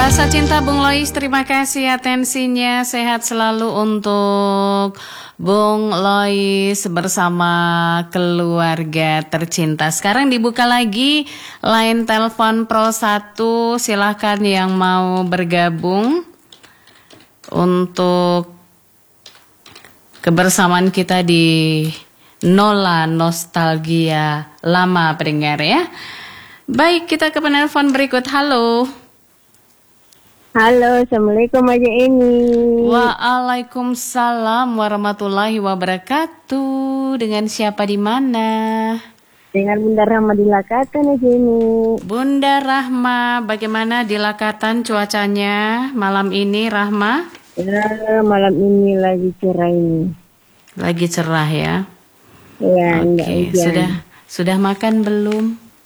Rasa cinta Bung Lois, terima kasih atensinya. Sehat selalu untuk Bung Lois bersama keluarga tercinta. Sekarang dibuka lagi line telepon Pro 1. Silahkan yang mau bergabung untuk kebersamaan kita di Nola Nostalgia Lama pendengar ya. Baik, kita ke penelpon berikut. Halo. Halo, Assalamualaikum Aja Eni. Waalaikumsalam warahmatullahi wabarakatuh. Dengan siapa di mana? Dengan Bunda Rahma di Lakatan Aja Eni. Bunda Rahma, bagaimana di Lakatan cuacanya malam ini, Rahma? Ya, malam ini lagi cerah ini. Lagi cerah ya? Ya, Oke, sudah makan belum?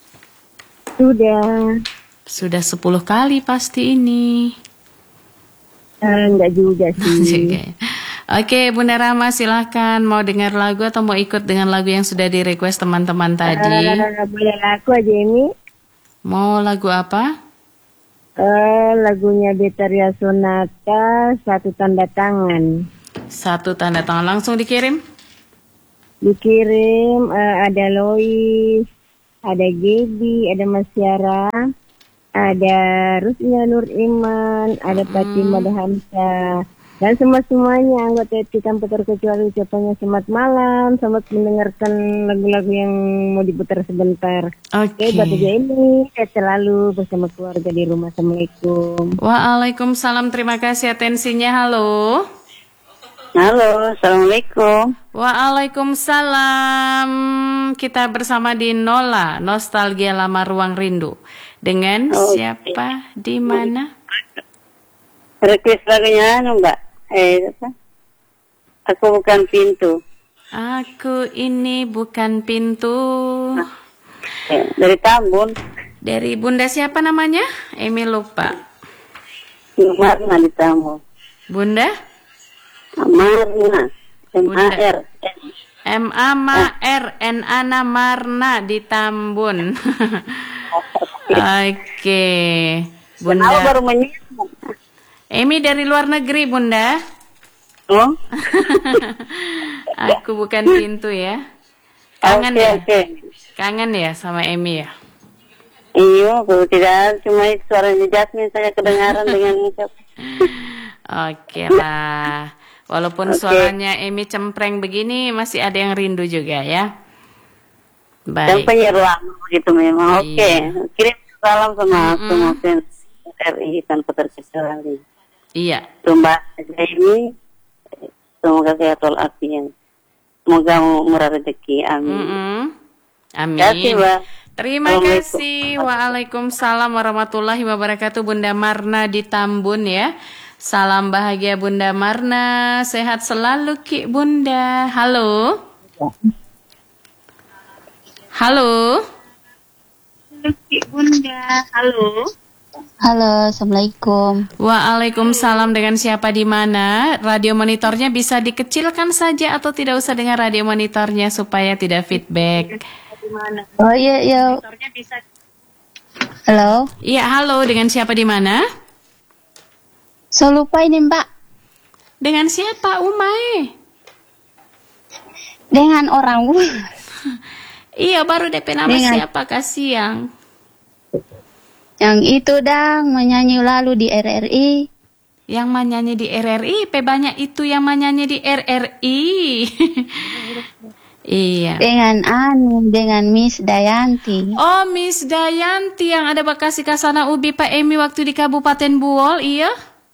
Sudah 10 kali pasti ini. Enggak juga sih. Oke, Bunda Rahma silahkan. Mau dengar lagu atau mau ikut dengan lagu yang sudah di request teman-teman tadi? Boleh lagu Aja Eni. Mau lagu apa? Lagunya Betaria Sonata, Satu Tanda Tangan. Satu tanda tangan, langsung dikirim? Dikirim, ada Lois, ada Gaby, ada Mas Syara, ada Rusnya Nur Iman, ada Fatimah Hamzah, dan semua-semuanya anggota tanpa terkecuali ucapannya selamat malam, selamat mendengarkan lagu-lagu yang mau diputar sebentar. Oke, buat Aja ini saya selalu bersama keluarga di rumah. Assalamualaikum. Waalaikumsalam, terima kasih atensinya. Halo. Halo, Assalamualaikum. Waalaikumsalam. Kita bersama di Nola Nostalgia Lama Ruang Rindu. Dengan siapa di mana? Request lagunya Mbak. Apa? Aku bukan pintu. Aku ini bukan pintu. Dari Tambun. Dari Bunda siapa namanya? Emi lupa. Marna di Tambun. Bunda? Marna. M-A-R. M-A-M-A-R. N-A-N-A Marna di Tambun. Oke. Bunda. Aku baru menyimak. Emi dari luar negeri, Bunda. Oh? Aku bukan pintu ya. Kangen ya? Okay. Kangen ya sama Emi ya? Iya, aku tidak cuma suaranya Jasmine saja kedengaran dengan ucap. Oke lah. Walaupun suaranya Emi cempreng begini, masih ada yang rindu juga ya. Baik. Dan penyiar lama begitu memang. Oke. Kirim salam sama semua fans RI tanpa terkecuali. Iya. Mbak Emi, semoga sehat walafiat. Semoga murah rezeki. Amin. Amin. Terima kasih, Mbak. Terima kasih. Waalaikumsalam warahmatullahi wabarakatuh. Bunda Marna di Tambun ya. Salam bahagia Bunda Marna. Sehat selalu Ki Bunda. Halo. Halo. Ki Bunda. Halo. Halo, Assalamualaikum. Waalaikumsalam, dengan siapa di mana? Radio monitornya bisa dikecilkan saja atau tidak usah dengan radio monitornya supaya tidak feedback. Oh iya, iya. Halo. Iya, halo, dengan siapa di mana? Saya lupa ini, Mbak. Dengan siapa, Umay? Dengan orang. Iya, baru DP nama siapa? Kasiang. Yang itu dang menyanyi lalu di RRI. Yang menyanyi di RRI, banyak itu yang menyanyi di RRI. Iya. Dengan Miss Dayanti. Oh, Miss Dayanti yang ada Bekasi Kasana Ubi Pak Emi waktu di Kabupaten Buol, iya?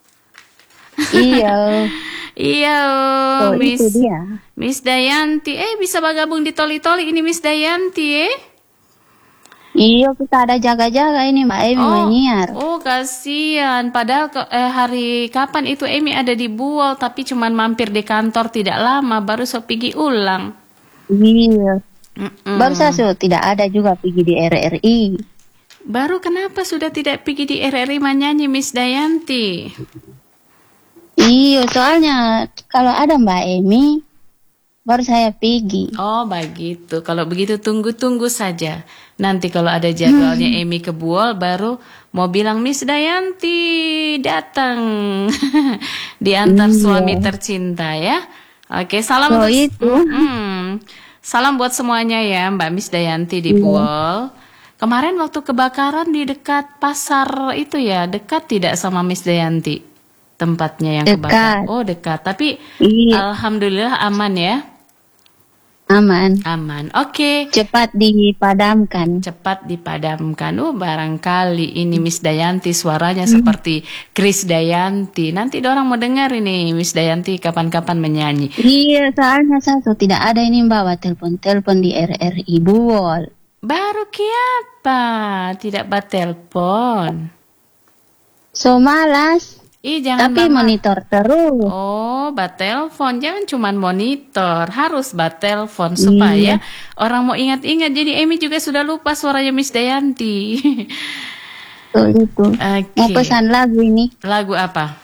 Iya. Iya, Miss. Itu dia. Miss Dayanti, bisa bergabung di Toli-Toli ini Miss Dayanti, Iya, kita ada jaga-jaga ini Mbak Emi menyiar. Oh, kasihan. Padahal hari kapan itu Emi ada di Buol, tapi cuman mampir di kantor tidak lama, baru pergi ulang. Iya. Baru saya tidak ada juga pergi di RRI. Baru kenapa sudah tidak pergi di RRI menyanyi Miss Dayanti? Iya, soalnya kalau ada Mbak Emi, baru saya pergi. Oh, begitu. Kalau begitu tunggu-tunggu saja. Nanti kalau ada jadwalnya Emi ke Buol baru mau bilang Miss Dayanti datang diantar suami tercinta ya. Oke, salam Oh, untuk itu. salam buat semuanya ya Mbak Miss Dayanti di Buol. Kemarin waktu kebakaran di dekat pasar itu ya, dekat tidak sama Miss Dayanti tempatnya yang kebakaran? Dekat. Oh dekat, tapi Iya, alhamdulillah aman ya. aman. Aman. Oke. Cepat dipadamkan. Cepat dipadamkan. Barangkali ini Miss Dayanti suaranya seperti Chris Dayanti. Nanti orang mau dengar ini Miss Dayanti kapan-kapan menyanyi. Iya, soalnya satu tidak ada ini bawa telepon di RRI Buol. Baru kiapa? Tidak bat telepon. So malas, Jangan tapi Mama. monitor terus. Oh, bat telepon. Jangan cuman monitor, harus bat telepon supaya orang mau ingat-ingat. Jadi Emi juga sudah lupa suaranya Miss Dayanti. Tuh itu. Mau pesan lagu ini, Lagu apa?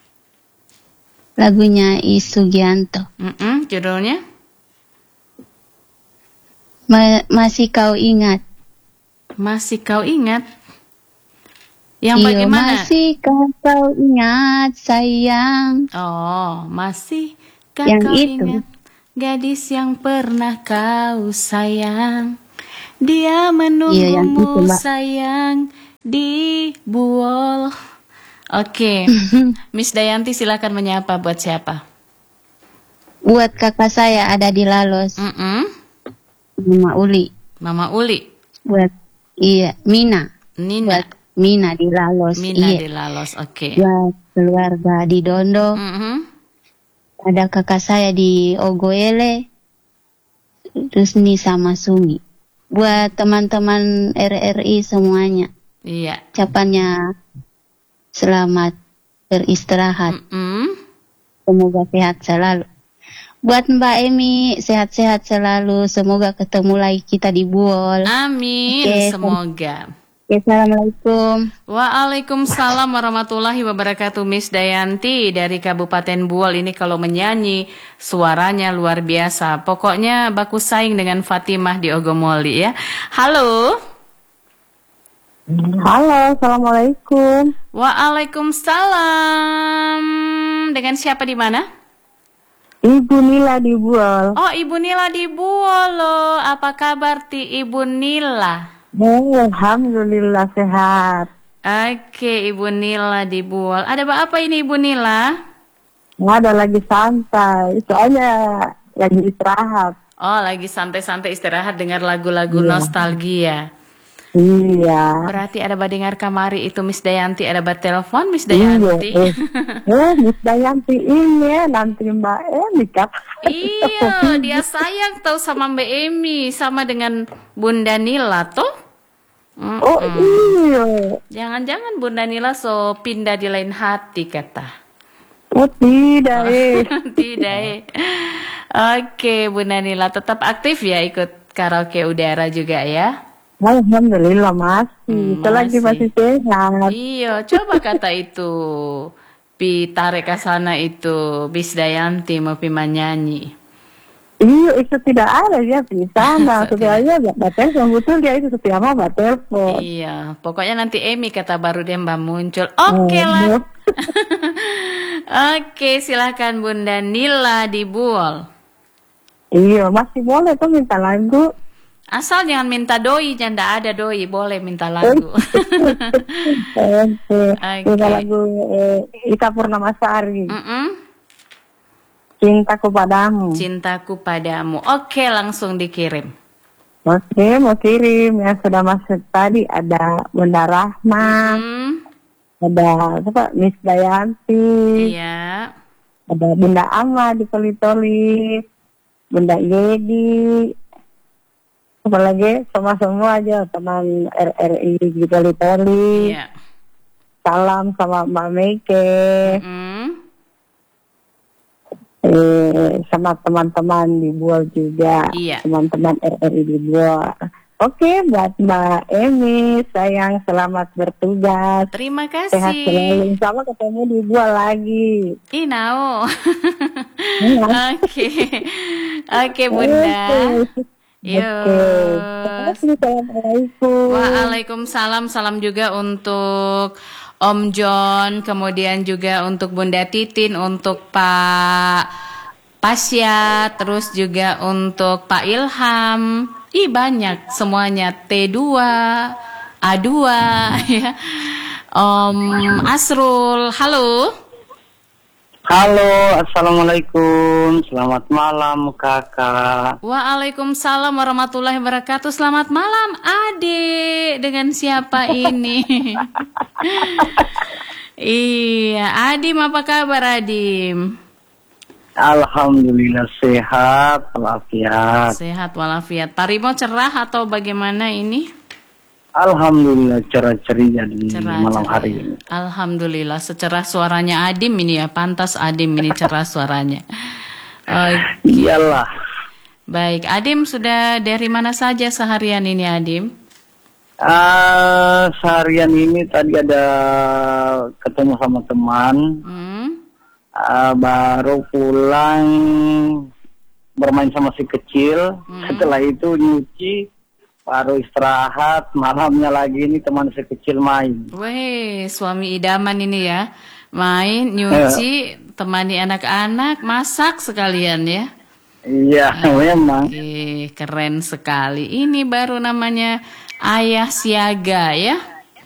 lagunya I Sugianto. Judulnya? Masih kau ingat? Masih kau ingat? Yang Iya, bagaimana? masih kau ingat sayang? Oh, masih Yang kau itu. ingat gadis yang pernah kau sayang? Dia Iya, yang itu, menunggumu Mbak. sayang di Buol. Oke, Miss Dayanti silakan menyapa buat siapa? Buat kakak saya ada di Lalos, Mama Uli. Mama Uli, Buat Mina. Nina, Buat Mina di Lalos. Mina Iya. di Lalos. Oke. Buat keluarga di Dondo. Ada kakak saya di Ogoele. Rusni sama Sumi. Buat teman-teman RRI semuanya. Iya. Ucapannya selamat beristirahat. Semoga sehat selalu. Buat Mbak Emi, sehat-sehat selalu. Semoga ketemu lagi kita di Buol. Amin. Oke, Semoga. Oke, Assalamualaikum. Waalaikumsalam warahmatullahi wabarakatuh. Miss Dayanti dari Kabupaten Buol ini kalau menyanyi suaranya luar biasa. Pokoknya baku saing dengan Fatimah di Ogomoli ya. Halo. Halo, Assalamualaikum. Waalaikumsalam. Dengan siapa di mana? Ibu Nila di Buol. Oh, Ibu Nila di Buol loh. Apa kabar Ibu Nila? Alhamdulillah sehat. Oke, Ibu Nila di Buol. Ada apa ini Ibu Nila? Nggak ada lagi santai. Soalnya lagi istirahat. Oh, lagi santai-santai istirahat dengar lagu-lagu nostalgia. Iya. Berarti ada dengar kamari itu Miss Dayanti, ada telepon Miss Dayanti. Miss Dayanti ini nanti Mbak Emi Iya, dia sayang tahu sama Mbak Emi, sama dengan Bunda Nila toh. Oh iya. Jangan-jangan Bunda Nila so pindah di lain hati kata. Oh tidak Tidak. Oke, Bunda Nila tetap aktif ya ikut karaoke udara juga ya. Alhamdulillah masih. Selagi masih sehat. Iya, coba kata itu. Pi tarik ke sana itu Miss Dayanti mau pi menyanyi. Iya, itu tidak ada ya di sana. Sebenarnya Mbak telepon betul dia itu setiap Mbak telepon. Iya, pokoknya nanti Emi kata baru dia Mbak muncul. Oke lah. Oke, silakan Bunda Nila di Buol. Iya, masih boleh tuh minta lagu. Asal jangan minta doi, jangan ada doi, boleh minta lagu. Minta lagu Ita Purnamasari. Cintaku padamu. Cintaku padamu. Oke, langsung dikirim. Oke, mau kirim. Yang sudah masuk tadi ada Bunda Rahma. Ada apa? Miss Dayanti. Iya. Ada Bunda Ama di Toli-Toli. Bunda Yedi. Apalagi sama semua aja teman RRI di Toli-Toli. Iya. Salam sama Mbak Meike. Sama teman-teman di Buol juga. Iya. Teman-teman RRI di Buol. Oke, buat Mbak Emi, sayang selamat bertugas. Terima Sehat kasih. selalu. Sama ketemu di Buol lagi. Inau. Oke. Oke, Bunda. Yo. Assalamualaikum. Waalaikumsalam. Salam juga untuk Om John, kemudian juga untuk Bunda Titin, untuk Pak Pasya, terus juga untuk Pak Ilham. Ih, banyak semuanya. T2, A2 ya. Om Asrul, halo. Halo, assalamualaikum. Selamat malam, kakak. Waalaikumsalam warahmatullahi wabarakatuh. Selamat malam, Adik. Dengan siapa ini? Iya, Adim, apa kabar, Adim? Alhamdulillah sehat, walafiat. Sehat walafiat. Pak Rimo cerah atau bagaimana ini? Alhamdulillah cerah ceria di Cerah, malam cerah. hari ini. Alhamdulillah, secerah suaranya Adim ini ya. Pantas Adim ini cerah suaranya. Oke. Iyalah. Baik, Adim sudah dari mana saja seharian ini, Adim? Seharian ini tadi ada ketemu sama teman. Baru pulang bermain sama si kecil. Setelah itu nyuci, baru istirahat. Malamnya lagi ini teman si kecil main. Weh, suami idaman ini ya. Main, nyuci, temani anak-anak, masak sekalian ya. Iya, memang. Oke, keren sekali. Ini baru namanya ayah siaga ya.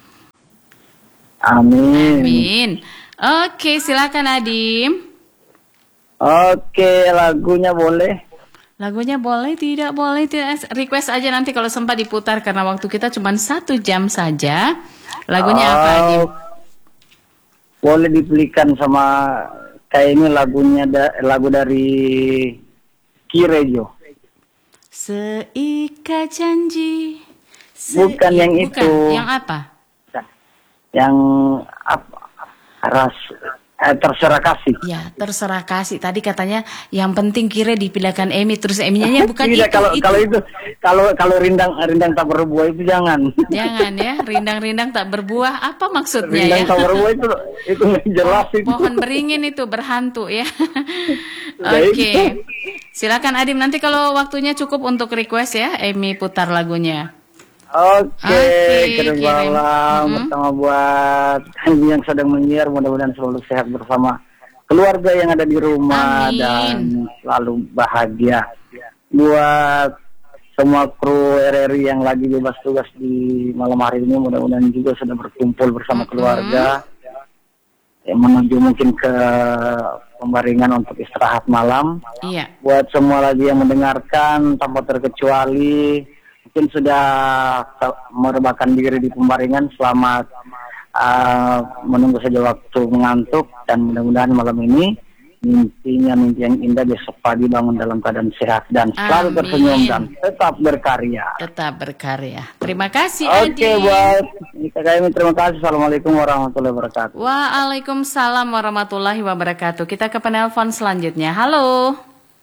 Amin. Amin. Oke, silakan Adim. Oke, lagunya boleh? Lagunya boleh, tidak boleh, tidak. Request aja nanti kalau sempat diputar karena waktu kita cuma 1 jam saja. Lagunya apa, Adim? Boleh dibelikan sama kayak ini lagunya lagu dari Kirejo. Seikat janji. Bukan yang Bukan, itu. yang apa? Yang apa? Terserah kasih. Ya, terserah kasih. Tadi katanya yang penting kira dipindahkan Emi, terus Eminya bukan Tidak, itu. kalau rindang tak berbuah itu jangan. Jangan ya, rindang-rindang tak berbuah. Apa maksudnya Rindang ya? tak berbuah itu nggak jelas itu. Pohon beringin itu berhantu ya. Ya, Oke. Silakan Adim, nanti kalau waktunya cukup untuk request ya, Emi putar lagunya. Oke, kirim. malam pertama buat yang sedang menyiar, mudah-mudahan selalu sehat bersama keluarga yang ada di rumah. Amin. Dan selalu bahagia. Buat semua kru RRI yang lagi bebas tugas di malam hari ini, mudah-mudahan juga sudah berkumpul bersama keluarga yang menuju mungkin ke Pembaringan untuk istirahat malam. Iya. Buat semua lagi yang mendengarkan tanpa terkecuali, mungkin sudah merebahkan diri di Pembaringan, selamat menunggu saja waktu mengantuk, dan mudah-mudahan malam ini mimpi yang indah, besok pagi bangun dalam keadaan sehat dan selalu Amin. tersenyum dan tetap berkarya. Tetap berkarya. Terima kasih Oke, Adim. buat kami terima kasih. Assalamualaikum warahmatullahi wabarakatuh. Waalaikumsalam warahmatullahi wabarakatuh. Kita ke penelpon selanjutnya. Halo.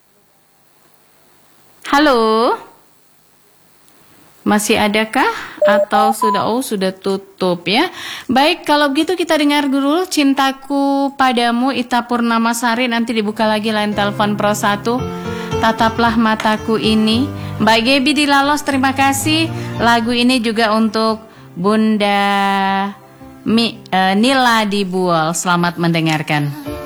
Halo. Masih adakah atau sudah tutup ya? Baik, kalau begitu kita dengar dulu Cintaku Padamu Ita Purnamasari, nanti dibuka lagi line telepon Pro 1. Tataplah Mataku Ini. Mbak Gebi di Lalos, terima kasih. Lagu ini juga untuk Bunda Nila di Buol. Selamat mendengarkan.